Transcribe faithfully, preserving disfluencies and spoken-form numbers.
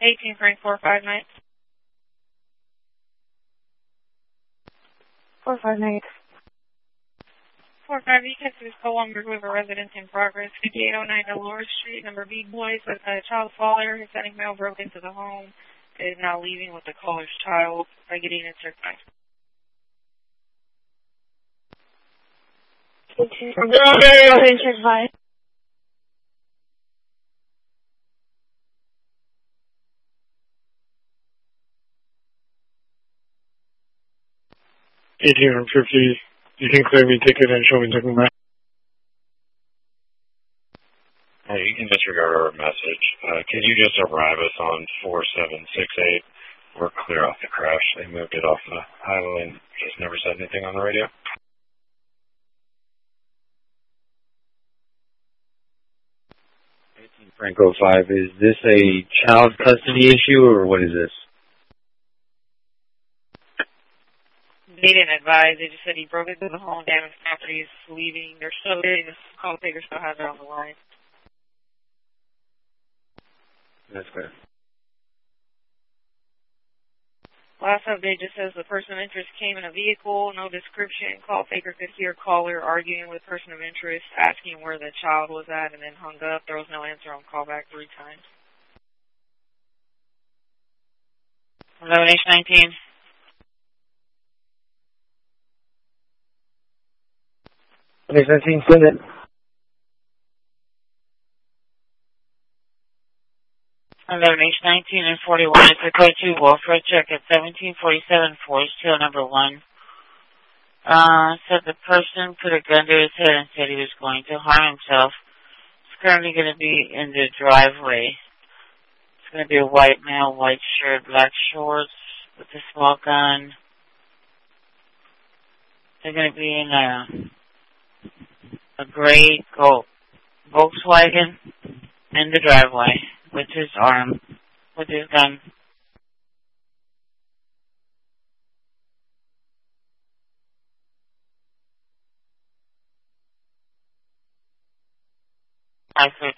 eighteen Frank four five nine. four five nine. four five, you can see this Columbia River residence in progress, fifty-eight oh nine Dolores Street, number B boys, with a child father. His sending mail broke into the home. Is now leaving with the caller's child by getting it certified. Certified. eighteen from fifty, you can clear me ticket and show me taking back. Hey, you can disregard our message. Uh, can you just arrive us on four seven six eight? We're clear off the crash. They moved it off the highway and just never said anything on the radio. eighteen Franco five, is this a child custody issue or what is this? They didn't advise. They just said he broke into the home, damaged properties, leaving. They're still getting this call taker still has it on the line. That's clear. Last update just says the person of interest came in a vehicle, no description. Call taker could hear caller arguing with person of interest, asking where the child was at, and then hung up. There was no answer on callback three times. eleven H nineteen. H nineteen, send it. eleven H nineteen and forty-one. It's a code two welfare check at seventeen forty-seven Forest Hill, number one. Uh, said the person put a gun to his head and said he was going to harm himself. It's currently going to be in the driveway. It's going to be a white male, white shirt, black shorts with a small gun. They're going to be in a, a gray Gold Volkswagen in the driveway with his arm, with his gun. I said